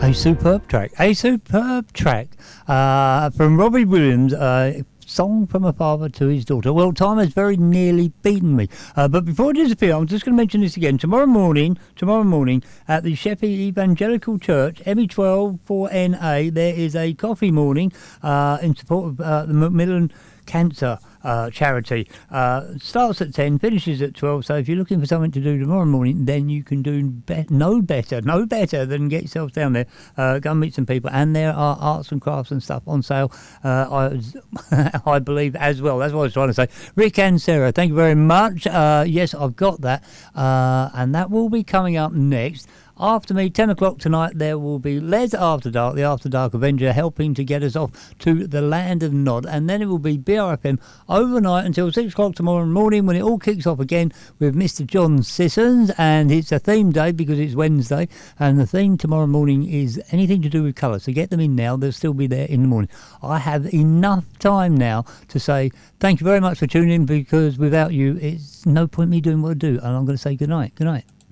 A superb track from Robbie Williams, song from a father to his daughter. Well, time has very nearly beaten me. But before I disappear, I'm just going to mention this again. Tomorrow morning at the Sheffield Evangelical Church, ME12 4NA, there is a coffee morning in support of the Macmillan Cancer charity. Starts at 10, finishes at 12, so if you're looking for something to do tomorrow morning, then you can do no better than get yourself down there, go and meet some people, and there are arts and crafts and stuff on sale, I believe, as well. That's what I was trying to say. Rick and Sarah, thank you very much. Yes, I've got that, and that will be coming up next. After me, 10 o'clock tonight, there will be Les After Dark, the After Dark Avenger, helping to get us off to the land of Nod. And then it will be BRFM overnight until 6 o'clock tomorrow morning, when it all kicks off again with Mr. John Sissons. And it's a theme day because it's Wednesday. And the theme tomorrow morning is anything to do with colour. So get them in now. They'll still be there in the morning. I have enough time now to say thank you very much for tuning in, because without you, it's no point me doing what I do. And I'm going to say good night. Good night.